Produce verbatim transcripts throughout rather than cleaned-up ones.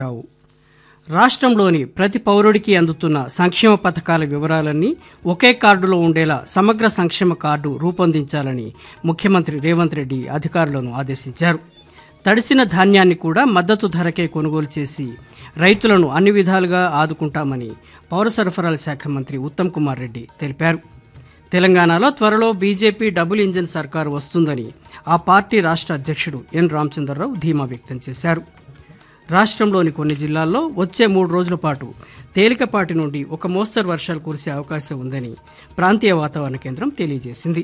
రావు రాష్ట్రంలోని ప్రతి పౌరుడికి అందుతున్న సంక్షేమ పథకాల వివరాలన్నీ ఒకే కార్డులో ఉండేలా సమగ్ర సంక్షేమ కార్డు రూపొందించాలని ముఖ్యమంత్రి రేవంత్ రెడ్డి అధికారులను ఆదేశించారు. తడిసిన ధాన్యాన్ని కూడా మద్దతు ధరకే కొనుగోలు చేసి రైతులను అన్ని విధాలుగా ఆదుకుంటామని పౌర సరఫరాల శాఖ మంత్రి ఉత్తమ్ కుమార్ రెడ్డి తెలిపారు. తెలంగాణలో త్వరలో బీజేపీ డబుల్ ఇంజిన్ సర్కారు వస్తుందని ఆ పార్టీ రాష్ట్ర అధ్యక్షుడు ఎన్ రామచంద్రరావు ధీమా వ్యక్తం చేశారు. రాష్ట్రంలోని కొన్ని జిల్లాల్లో వచ్చే మూడు రోజుల పాటు తేలికపాటి నుండి ఒక మోస్తరు వర్షాలు కురిసే అవకాశం ఉందని ప్రాంతీయ వాతావరణ కేంద్రం తెలియజేసింది.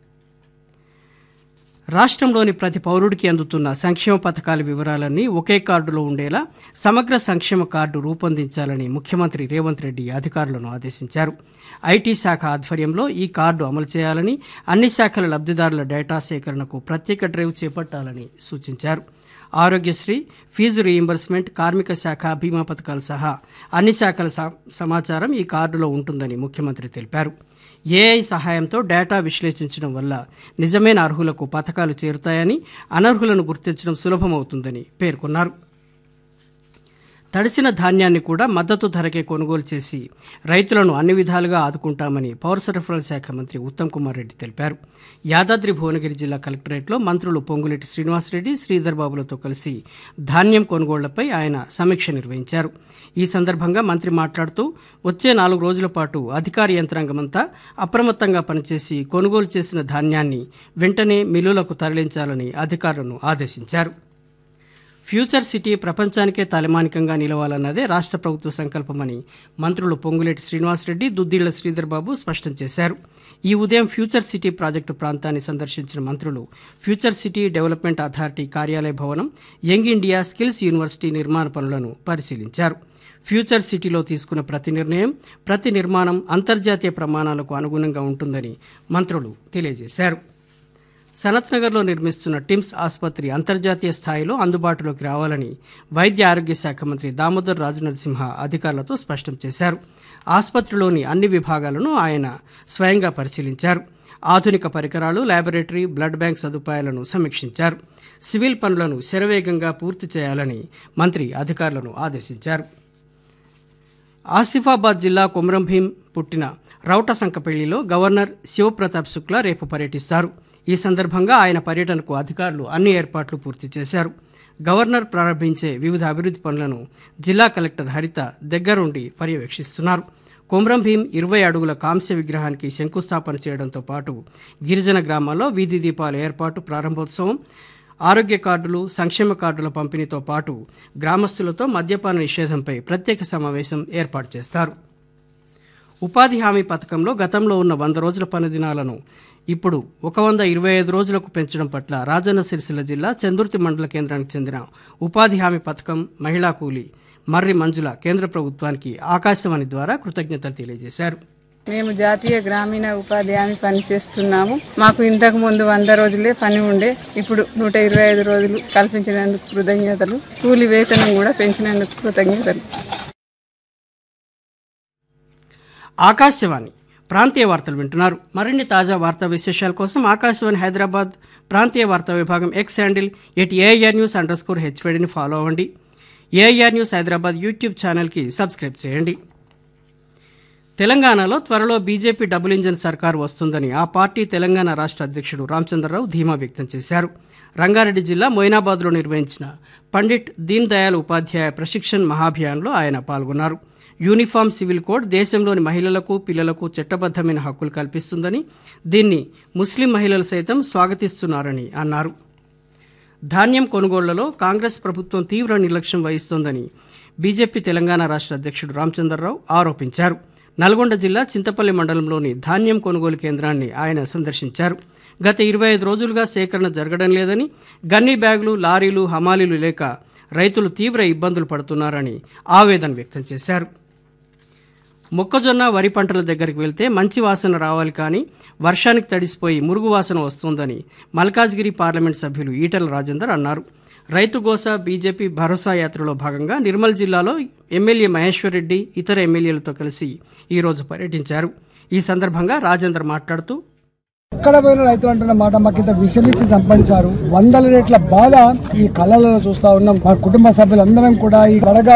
రాష్ట్రంలోని ప్రతి పౌరుడికి అందుతున్న సంక్షేమ పథకాల వివరాలన్నీ ఒకే కార్డులో ఉండేలా సమగ్ర సంక్షేమ కార్డు రూపొందించాలని ముఖ్యమంత్రి రేవంత్ రెడ్డి అధికారులను ఆదేశించారు. ఐటీ శాఖ ఆధ్వర్యంలో ఈ కార్డు అమలు చేయాలని, అన్ని శాఖల లబ్ధిదారుల డేటా సేకరణకు ప్రత్యేక డ్రైవ్ చేపట్టాలని సూచించారు. ఆరోగ్యశ్రీ, ఫీజు రీయింబర్స్మెంట్, కార్మిక శాఖ, బీమా పథకాలు సహా అన్ని శాఖల సమాచారం ఈ కార్డులో ఉంటుందని ముఖ్యమంత్రి తెలిపారు. ఏఐ సహాయంతో డేటా విశ్లేషించడం వల్ల నిజమైన అర్హులకు పథకాలు చేరుతాయని, అనర్హులను గుర్తించడం సులభమవుతుందని పేర్కొన్నారు. తడిసిన ధాన్యాన్ని కూడా మద్దతు ధరకే కొనుగోలు చేసి రైతులను అన్ని విధాలుగా ఆదుకుంటామని పౌర సరఫరాల శాఖ మంత్రి ఉత్తమ్ కుమార్ రెడ్డి తెలిపారు. యాదాద్రి భువనగిరి జిల్లా కలెక్టరేట్లో మంత్రులు పొంగులేటి శ్రీనివాసరెడ్డి, శ్రీధర్ బాబులతో కలిసి ధాన్యం కొనుగోళ్లపై ఆయన సమీక్ష నిర్వహించారు. ఈ సందర్భంగా మంత్రి మాట్లాడుతూ వచ్చే నాలుగు రోజుల పాటు అధికార యంత్రాంగమంతా అప్రమత్తంగా పనిచేసి కొనుగోలు చేసిన ధాన్యాన్ని వెంటనే మిల్లులకు తరలించాలని అధికారులను ఆదేశించారు. ఫ్యూచర్ సిటీ ప్రపంచానికే తలమానికంగా నిలవాలన్నదే రాష్ట్ర ప్రభుత్వ సంకల్పమని మంత్రులు పొంగులేటి శ్రీనివాసరెడ్డి, దుద్దిళ్ల శ్రీధర్ బాబు స్పష్టం చేశారు. ఈ ఉదయం ఫ్యూచర్ సిటీ ప్రాజెక్టు ప్రాంతాన్ని సందర్శించిన మంత్రులు ఫ్యూచర్ సిటీ డెవలప్మెంట్ అథారిటీ కార్యాలయ భవనం, యంగ్ ఇండియా స్కిల్స్ యూనివర్సిటీ నిర్మాణ పనులను పరిశీలించారు. ఫ్యూచర్ సిటీలో తీసుకున్న ప్రతి నిర్ణయం, ప్రతి నిర్మాణం అంతర్జాతీయ ప్రమాణాలకు అనుగుణంగా ఉంటుందని మంత్రులు తెలియజేశారు. సనత్ నగర్లో నిర్మిస్తున్న టిమ్స్ ఆసుపత్రి అంతర్జాతీయ స్థాయిలో అందుబాటులోకి రావాలని వైద్య ఆరోగ్య శాఖ మంత్రి దామోదర్ రాజనరసింహ అధికారులతో స్పష్టం చేశారు. ఆసుపత్రిలోని అన్ని విభాగాలను ఆయన స్వయంగా పరిశీలించారు. ఆధునిక పరికరాలు, ల్యాబొరేటరీ, బ్లడ్ బ్యాంక్ సదుపాయాలను సమీక్షించారు. సివిల్ పనులను శరవేగంగా పూర్తి చేయాలని మంత్రి అధికారులను ఆదేశించారు. ఆసిఫాబాద్ జిల్లా కొమరంభీం పుట్టిన రౌటసంకపల్లిలో గవర్నర్ శివప్రతాప్ శుక్లా రేపు పర్యటిస్తారు. ఈ సందర్భంగా ఆయన పర్యటనకు అధికారులు అన్ని ఏర్పాట్లు పూర్తి చేశారు. గవర్నర్ ప్రారంభించే వివిధ అభివృద్ధి పనులను జిల్లా కలెక్టర్ హరిత దగ్గరుండి పర్యవేక్షిస్తున్నారు. కొమరంభీం ఇరవై అడుగుల కాంస్య విగ్రహానికి శంకుస్థాపన చేయడంతో పాటు గిరిజన గ్రామాల్లో వీధి దీపాల ఏర్పాటు, ప్రారంభోత్సవం, ఆరోగ్య కార్డులు, సంక్షేమ కార్డుల పంపిణీతో పాటు గ్రామస్తులతో మద్యపాన నిషేధంపై ప్రత్యేక సమావేశం ఏర్పాటు చేస్తారు. ఉపాధి హామీ పథకంలో గతంలో ఉన్న వంద రోజుల పని దినాలను ఇప్పుడు ఒక వంద ఇరవై ఐదు రోజులకు పెంచడం పట్ల రాజన్న సిరిసిల్ల జిల్లా చందుర్తి మండల కేంద్రానికి చెందిన ఉపాధి హామీ పథకం మహిళా కూలీ మర్రి మంజుల కేంద్ర ప్రభుత్వానికి ఆకాశవాణి ద్వారా కృతజ్ఞతలు తెలియజేశారు. మేము జాతీయ గ్రామీణ ఉపాధి హామీ పని చేస్తున్నాము. మాకు ఇంతకు ముందు వంద రోజులే పని ఉండే, ఇప్పుడు నూట ఇరవై ఐదు రోజులు కల్పించినందుకు కృతజ్ఞతలు. కూలీ వేతనం కూడా పెంచినందుకు కృతజ్ఞతలు. ఆకాశవాణి ప్రాంతీయ వార్తలు వింటున్నారు. మరిన్ని తాజా వార్తా విశేషాల కోసం ఆకాశవాణి హైదరాబాద్ ప్రాంతీయ వార్తా విభాగం X handle at AIR news under score హెచ్వేడిని follow అవ్వండి. ఏఐఆర్ న్యూస్ హైదరాబాద్ యూట్యూబ్ ఛానల్కి సబ్స్క్రైబ్ చేయండి. తెలంగాణలో త్వరలో బీజేపీ డబుల్ ఇంజన్ సర్కారు వస్తుందని ఆ పార్టీ తెలంగాణ రాష్ట్ర అధ్యక్షుడు రామచంద్రరావు ధీమా వ్యక్తం చేశారు. రంగారెడ్డి జిల్లా మొయినాబాద్లో నిర్వహించిన పండిట్ దీన్ దయాళ్ ఉపాధ్యాయ ప్రశిక్షణ్ మహాభియాన్లో ఆయన పాల్గొన్నారు. యూనిఫామ్ సివిల్ కోడ్ దేశంలోని మహిళలకు, పిల్లలకు చట్టబద్దమైన హక్కులు కల్పిస్తుందని, దీన్ని ముస్లిం మహిళలు సైతం స్వాగతిస్తున్నారని అన్నారు. ధాన్యం కొనుగోళ్లలో కాంగ్రెస్ ప్రభుత్వం తీవ్ర నిర్లక్ష్యం వహిస్తోందని బీజేపీ తెలంగాణ రాష్ట్ర అధ్యక్షుడు రామచంద్రరావు ఆరోపించారు. నల్గొండ జిల్లా చింతపల్లి మండలంలోని ధాన్యం కొనుగోలు కేంద్రాన్ని ఆయన సందర్శించారు. గత ఇరవై ఐదు రోజులుగా సేకరణ జరగడం లేదని, గన్నీ బ్యాగులు, లారీలు, హమాలీలు లేక రైతులు తీవ్ర ఇబ్బందులు పడుతున్నారని ఆవేదన వ్యక్తం చేశారు. మొక్కజొన్న, వరి పంటల దగ్గరికి వెళ్తే మంచి వాసన రావాలి కానీ వర్షానికి తడిసిపోయి మురుగు వాసన వస్తోందని మల్కాజ్గిరి పార్లమెంట్ సభ్యులు ఈటెల రాజేందర్ అన్నారు. రైతు గోస బీజేపీ భరోసా యాత్రలో భాగంగా నిర్మల్ జిల్లాలో ఎమ్మెల్యే మహేశ్వర్ రెడ్డి ఇతర ఎమ్మెల్యేలతో కలిసి ఈరోజు పర్యటించారు. ఈ సందర్భంగా రాజేందర్ మాట్లాడుతూ ఎక్కడ పోయిన రైతులు అంటున్న మాట మాకు ఇంత విషమిచ్చి చంపడిసారు. వందల రేట్ల బాధ ఈ కళ్ళలలో చూస్తా ఉన్నాం. మా కుటుంబ సభ్యులందరం కూడా ఈ వడగా